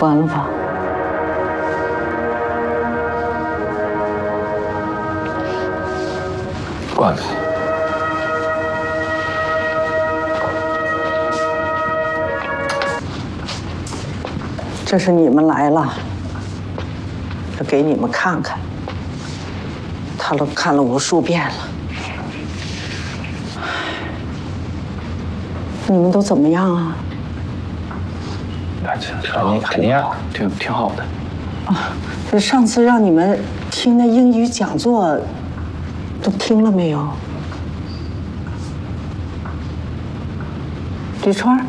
关了吧。 关了。 这是你们来了，要给你们看看，他都看了无数遍了。你们都怎么样啊？ 肯定挺好的。 啊，这上次让你们听那英语讲座，都听了没有？李川，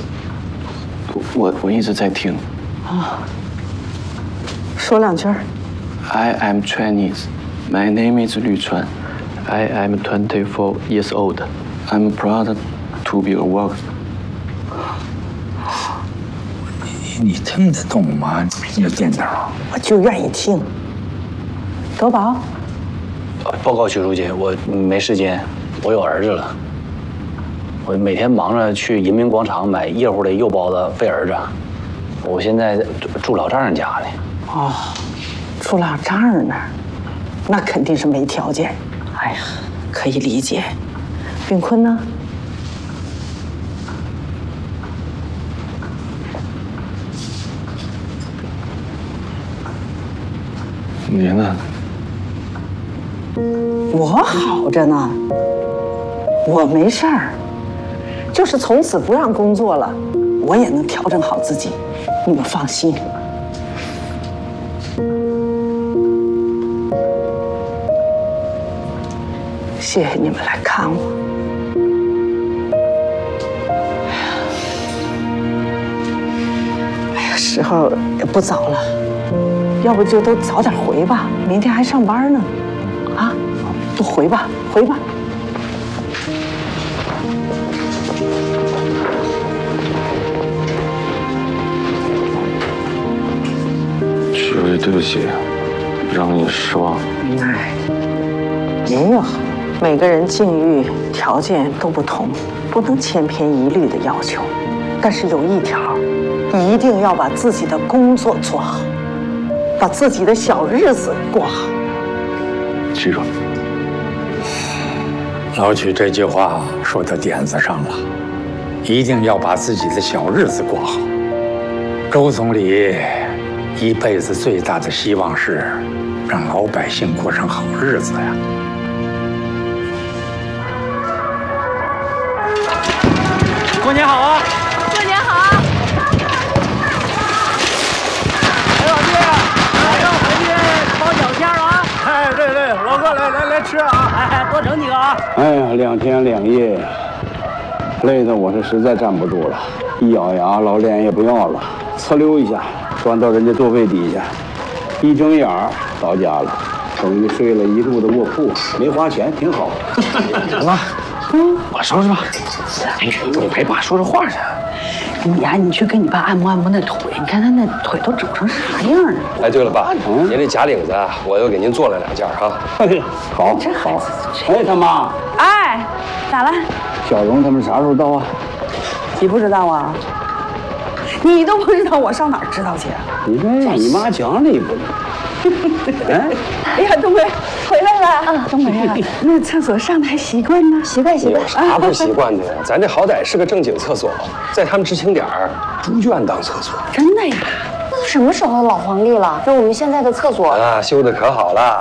我一直在听。 啊，说2句。 I am Chinese. My name is 吕川. I am 24 years old. I'm proud to be a worker. 你听得懂吗？这电脑， 我就愿意听。德宝， 报告徐书记，我没时间，我有儿子了。我每天忙着去人民广场买热乎的肉包子喂儿子。我现在住老丈人家呢。 哦，住老丈人那儿，那肯定是没条件。哎呀，可以理解。炳坤呢？ 你呢？ 我好着呢，我没事儿，就是从此不让工作了，我也能调整好自己，你们放心。谢谢你们来看我。哎呀，时候也不早了，要不就都早点回吧，明天还上班呢。啊，都回吧，回吧。 许巍，对不起，让你失望。 哎，没有，每个人境遇条件都不同，不能千篇一律的要求。但是有一条，一定要把自己的工作做好，把自己的小日子过好。 记住。 老曲这句话说到点子上了，一定要把自己的小日子过好。周总理一辈子最大的希望是让老百姓过上好日子呀。 过年好啊！ 过年好！ 哎，老弟，马上回去包饺馅了啊！ 哎，对，老哥来吃啊！ 哎，多整几个啊！ 哎呀，2天2夜，累得我是实在站不住了，一咬牙，老脸也不要了，呲溜一下钻到人家座位底下，一睁眼到家了，等于睡了一路的卧铺，没花钱，挺好。 行了，我收拾吧。哎，你陪爸说说话去。 你呀，你去给你爸按摩按摩那腿，你看他那腿都肿成啥样了。 哎，对了，爸，您这假领子啊，我又给您做了2件哈。 好，好。哎，他妈， 哎，咋了？ 小荣他们啥时候到啊？ 你不知道啊？你都不知道，我上哪儿知道去啊？ 你这让你妈讲理不？哎， 哎呀，东辉回来了啊！东辉啊，那厕所上的还习惯呢？习惯。 有啥不习惯的呀？咱这好歹是个正经厕所，在他们知青点儿，猪圈当厕所。 真的呀？ 那都什么时候的老黄历了？那我们现在的厕所啊，修的可好了。